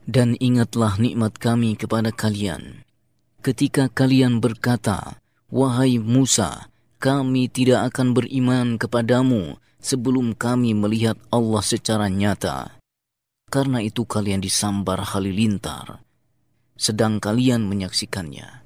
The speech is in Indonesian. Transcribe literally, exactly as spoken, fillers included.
Dan ingatlah nikmat kami kepada kalian, ketika kalian berkata, "Wahai Musa, kami tidak akan beriman kepadamu sebelum kami melihat Allah secara nyata." Karena itu kalian disambar halilintar, sedang kalian menyaksikannya.